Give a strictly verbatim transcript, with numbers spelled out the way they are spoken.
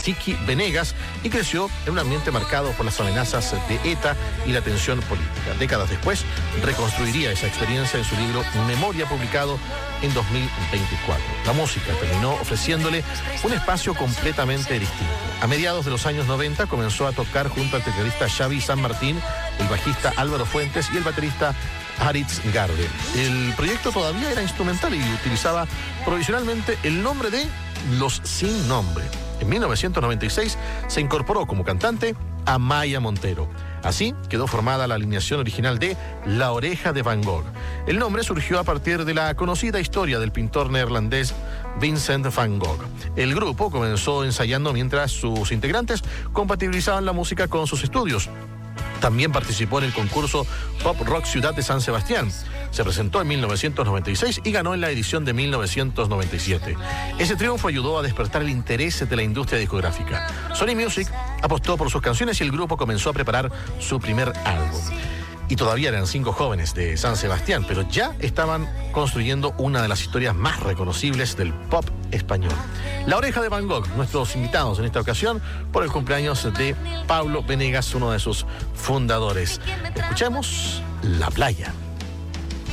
Chiqui Venegas y creció en un ambiente marcado por las amenazas de ETA y la tensión política. Décadas después, reconstruiría esa experiencia en su libro Memoria, publicado en dos mil veinticuatro. La música terminó ofreciéndole un espacio completamente distinto. A mediados de los años noventa comenzó a tocar junto al tecladista Xavi San Martín, el bajista Álvaro Fuentes y el baterista Aritz Garde. El proyecto todavía era instrumental y utilizaba provisionalmente el nombre de Los Sin Nombre. En mil novecientos noventa y seis se incorporó como cantante Amaya Montero. Así quedó formada la alineación original de La Oreja de Van Gogh. El nombre surgió a partir de la conocida historia del pintor neerlandés Vincent van Gogh. El grupo comenzó ensayando mientras sus integrantes compatibilizaban la música con sus estudios. También participó en el concurso Pop Rock Ciudad de San Sebastián. Se presentó en mil novecientos noventa y seis y ganó en la edición de mil novecientos noventa y siete. Ese triunfo ayudó a despertar el interés de la industria discográfica. Sony Music apostó por sus canciones y el grupo comenzó a preparar su primer álbum. Y todavía eran cinco jóvenes de San Sebastián, pero ya estaban construyendo una de las historias más reconocibles del pop español. La Oreja de Van Gogh, nuestros invitados en esta ocasión por el cumpleaños de Pablo Venegas, uno de sus fundadores. Escuchemos La Playa.